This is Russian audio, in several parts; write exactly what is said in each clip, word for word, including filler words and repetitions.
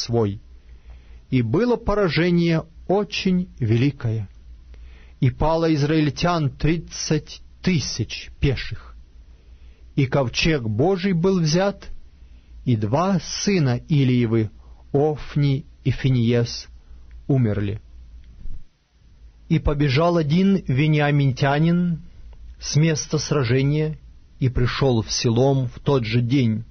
свой. И было поражение очень великое, и пало израильтян тридцать тысяч пеших. И ковчег Божий был взят, и два сына Илиевы, Офни и Финиес, умерли. И побежал один вениаминтянин с места сражения и пришел в Силом в тот же день.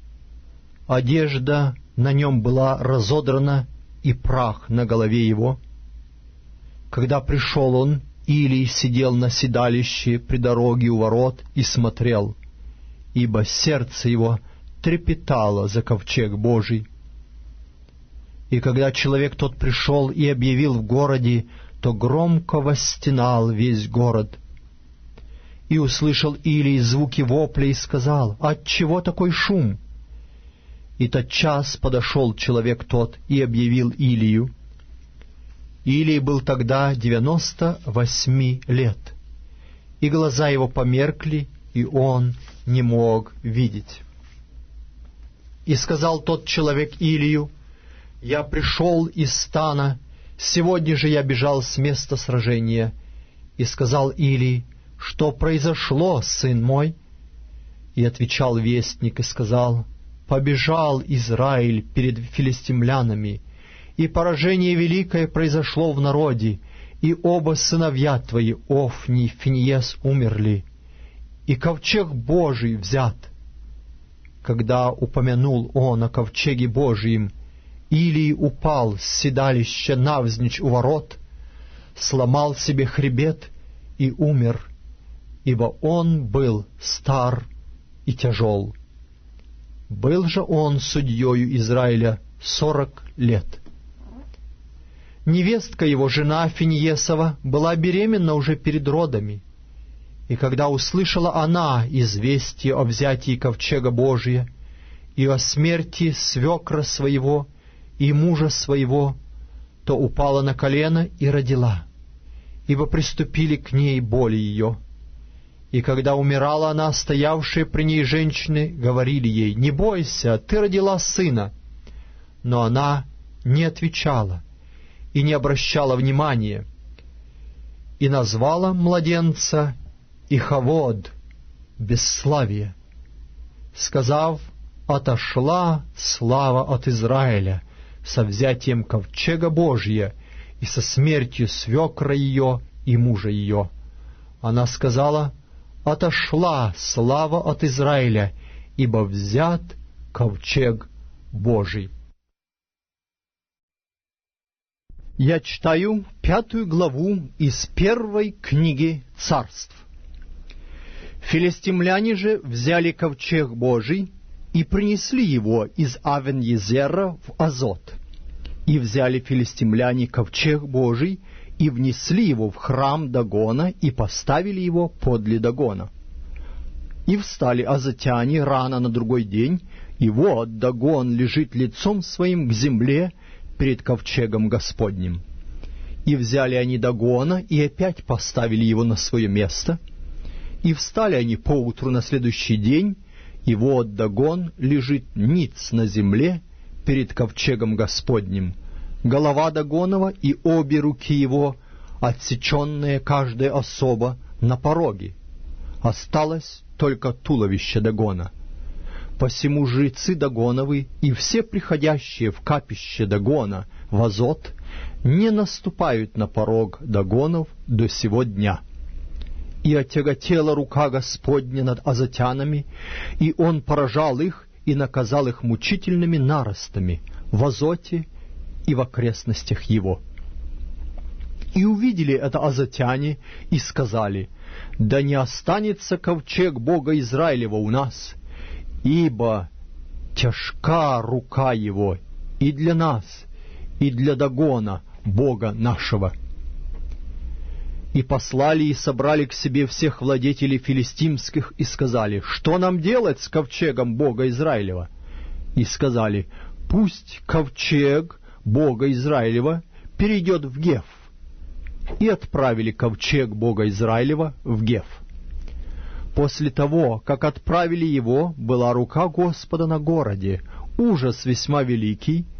Одежда на нем была разодрана, и прах на голове его. Когда пришел он, Илий сидел на седалище при дороге у ворот и смотрел, ибо сердце его трепетало за ковчег Божий. И когда человек тот пришел и объявил в городе, то громко восстенал весь город. И услышал Илий звуки вопля и сказал: «Отчего такой шум?» И тотчас подошел человек тот и объявил Илию. Илий был тогда девяносто восьми лет, и глаза его померкли, и он не мог видеть. И сказал тот человек Илию: «Я пришел из стана, сегодня же я бежал с места сражения». И сказал Илий: «Что произошло, сын мой?» И отвечал вестник и сказал: «Побежал Израиль перед филистимлянами, и поражение великое произошло в народе, и оба сыновья твои, Офни и Финиес, умерли, и ковчег Божий взят». Когда упомянул он о ковчеге Божием, Илий упал с седалища навзничь у ворот, сломал себе хребет и умер, ибо он был стар и тяжел. Был же он судьею Израиля сорок лет. Невестка его, жена Финиесова, была беременна уже перед родами, и когда услышала она известие о взятии ковчега Божия и о смерти свекра своего и мужа своего, то упала на колено и родила, ибо приступили к ней боли ее. И когда умирала она, стоявшие при ней женщины говорили ей: «Не бойся, ты родила сына». Но она не отвечала и не обращала внимания, и назвала младенца Ихавод, бесславие, сказав: «Отошла слава от Израиля со взятием ковчега Божия и со смертью свекра ее и мужа ее». Она сказала: «Отошла слава от Израиля, ибо взят ковчег Божий». Я читаю пятую главу из первой книги Царств. Филистимляне же взяли ковчег Божий и принесли его из Авен-Езера в Азот. И взяли филистимляне ковчег Божий и внесли его в храм Дагона и поставили его подле Дагона. И встали азотяне рано на другой день, и вот Дагон лежит лицом своим к земле перед ковчегом Господним. И взяли они Дагона и опять поставили его на свое место. И встали они поутру на следующий день, и вот Дагон лежит ниц на земле перед ковчегом Господним, голова Дагонова и обе руки его, отсеченные каждая особо, на пороге. Осталось только туловище Дагона. Посему жрецы Дагоновы и все приходящие в капище Дагона в Азот не наступают на порог Дагонов до сего дня. И отяготела рука Господня над азотянами, и он поражал их и наказал их мучительными наростами в Азоте и в окрестностях его. И увидели это азотяне и сказали: «Да не останется ковчег Бога Израилева у нас, ибо тяжка рука его и для нас, и для Дагона, Бога нашего». И послали и собрали к себе всех владетелей филистимских и сказали: «Что нам делать с ковчегом Бога Израилева?» И сказали: «Пусть ковчег Бога Израилева перейдет в Геф». И отправили ковчег Бога Израилева в Геф. После того, как отправили его, была рука Господа на городе, ужас весьма великий,